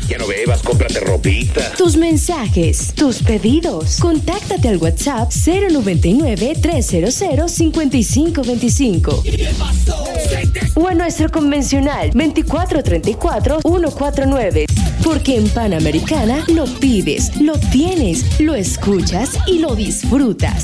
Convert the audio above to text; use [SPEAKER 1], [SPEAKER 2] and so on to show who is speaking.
[SPEAKER 1] Ya no bebas, cómprate ropita.
[SPEAKER 2] Tus mensajes, tus pedidos. Contáctate al WhatsApp 099-300-5525. O a nuestro convencional 2434-149. Porque en Panamericana lo pides, lo tienes, lo escuchas y lo disfrutas.